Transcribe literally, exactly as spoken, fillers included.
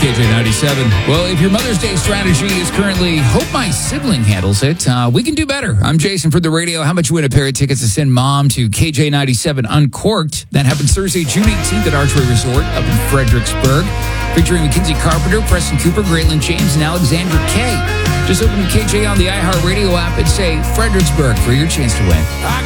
K J ninety-seven. Well, if your Mother's Day strategy is currently, hope my sibling handles it, uh, we can do better. I'm Jason for the radio. How much you win a pair of tickets to send mom to K J ninety-seven Uncorked? That happens Thursday, June eighteenth at Archway Resort up in Fredericksburg. Featuring Mackenzie Carpenter, Preston Cooper, Graylin James, and Alexandra Kay. Just open K J on the iHeartRadio app and say Fredericksburg for your chance to win.